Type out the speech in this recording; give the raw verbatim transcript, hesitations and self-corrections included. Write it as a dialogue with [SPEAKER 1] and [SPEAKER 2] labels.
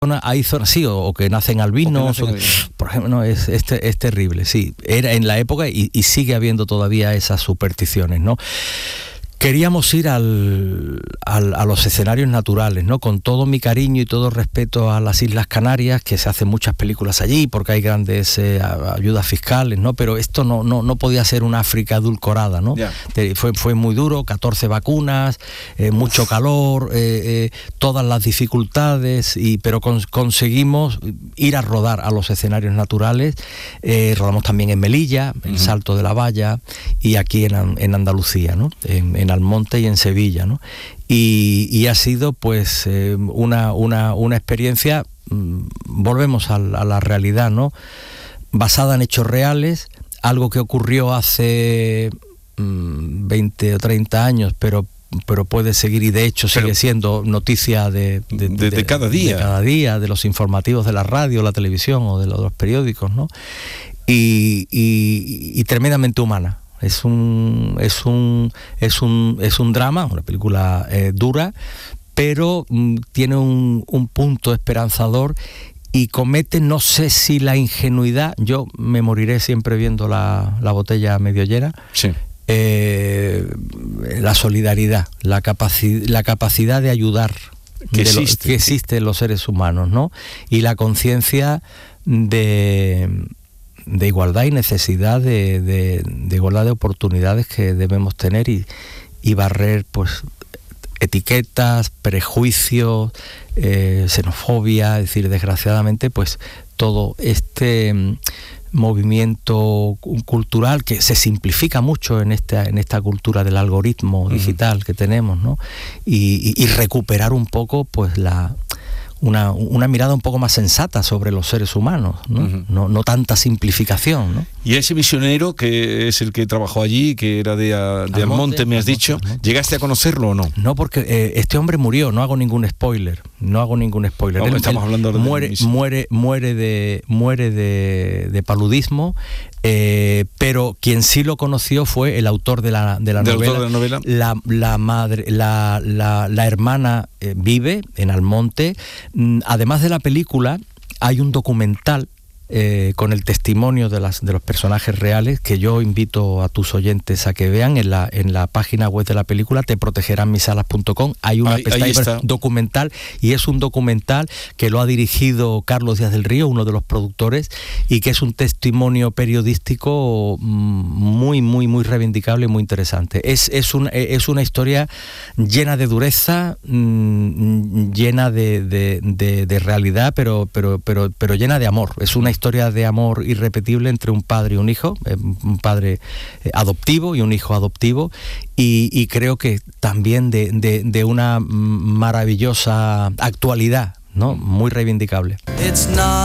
[SPEAKER 1] Hay zonas, sí, o, o que nacen albinos,
[SPEAKER 2] o que nacen
[SPEAKER 1] o,
[SPEAKER 2] albinos.
[SPEAKER 1] por ejemplo, no, es, es, es terrible, sí, era en la época y, y sigue habiendo todavía esas supersticiones, ¿no? Queríamos ir al, al, a los escenarios naturales, ¿no? Con todo mi cariño y todo respeto a las Islas Canarias, que se hacen muchas películas allí porque hay grandes eh, ayudas fiscales, ¿no? Pero esto no, no, no podía ser una África edulcorada, ¿no? Yeah. Fue, fue muy duro, catorce vacunas, eh, mucho calor, eh, eh, todas las dificultades, y, pero con, conseguimos ir a rodar a los escenarios naturales. Eh, rodamos también en Melilla, en uh-huh. Salto de la Valla, y aquí en, en Andalucía, ¿no? En, en Almonte y en Sevilla, ¿no? Y, y ha sido pues eh, una, una, una experiencia, mmm, volvemos a, a la realidad, ¿no? Basada en hechos reales, algo que ocurrió hace mmm, veinte o treinta años, pero pero puede seguir, y de hecho sigue pero, siendo noticia de, de,
[SPEAKER 2] de, de, de cada día.
[SPEAKER 1] De cada día, de los informativos de la radio, la televisión o de los, de los periódicos, ¿no? Y, y, y tremendamente humana. Es un es un es un es un drama, una película eh, dura, pero mm, tiene un, un punto esperanzador y comete, no sé si la ingenuidad, yo me moriré siempre viendo la, la botella medio llena.
[SPEAKER 2] Sí.
[SPEAKER 1] Eh, la solidaridad, la capacidad la capacidad de ayudar
[SPEAKER 2] que
[SPEAKER 1] de
[SPEAKER 2] existe,
[SPEAKER 1] lo, que existe en los seres humanos, ¿no? Y la conciencia de de igualdad y necesidad de, de, de igualdad de oportunidades que debemos tener, y, y barrer pues etiquetas, prejuicios, eh, xenofobia, es decir, desgraciadamente pues todo este mm, movimiento cultural que se simplifica mucho en esta en esta cultura del algoritmo digital uh-huh. que tenemos, ¿no? Y, y, y recuperar un poco pues la Una, una mirada un poco más sensata sobre los seres humanos, ¿no? Uh-huh. No, no tanta simplificación, ¿no?
[SPEAKER 2] Y ese misionero, que es el que trabajó allí, que era de, de Almonte, Almonte, me has Almonte, dicho, Almonte. ¿Llegaste a conocerlo o no?
[SPEAKER 1] No, porque eh, este hombre murió, no hago ningún spoiler, no hago ningún spoiler.
[SPEAKER 2] No,
[SPEAKER 1] él,
[SPEAKER 2] estamos
[SPEAKER 1] él
[SPEAKER 2] hablando de
[SPEAKER 1] muere, muere, muere de muere de, de paludismo, eh, pero quien sí lo conoció fue el autor de la de la
[SPEAKER 2] ¿De
[SPEAKER 1] novela.
[SPEAKER 2] Autor de la novela?
[SPEAKER 1] La, la madre, la, la, la hermana eh, vive en Almonte. Además de la película, hay un documental eh, con el testimonio de, las, de los personajes reales que yo invito a tus oyentes a que vean en la, en la página web de la película, te protegerán mis alas punto com. Hay una
[SPEAKER 2] ahí, ahí está.
[SPEAKER 1] documental, y es un documental que lo ha dirigido Carlos Díaz del Río, uno de los productores, y que es un testimonio periodístico muy, muy, muy reivindicable y muy interesante. Es, es, un, es una historia llena de dureza, mmm, llena de, de, de, de realidad, pero, pero, pero, pero llena de amor. Es una historia de amor irrepetible entre un padre y un hijo, eh, un padre eh, adoptivo y un hijo adoptivo, y, y creo que también de, de, de una maravillosa actualidad, ¿no? Muy reivindicable.